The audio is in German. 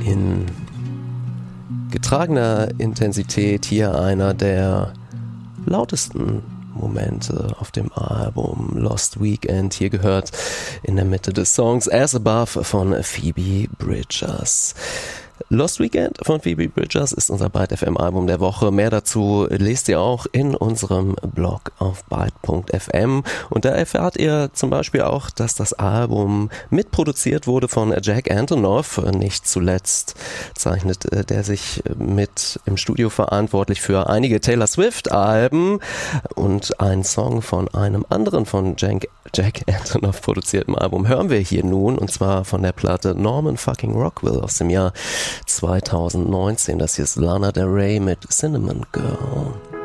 In getragener Intensität hier einer der lautesten Momente auf dem Album Lost Weekend. Hier gehört in der Mitte des Songs As Above von Phoebe Bridgers. Lost Weekend von Phoebe Bridgers ist unser Byte FM Album der Woche. Mehr dazu lest ihr auch in unserem Blog auf byte.fm und da erfahrt ihr zum Beispiel auch, dass das Album mitproduziert wurde von Jack Antonoff. Nicht zuletzt zeichnet der sich mit im Studio verantwortlich für einige Taylor Swift Alben und einen Song von einem anderen von Jack Antonoff produzierten Album hören wir hier nun, und zwar von der Platte Norman fucking Rockwell aus dem Jahr 2019. Das hier ist Lana Del Rey mit Cinnamon Girl.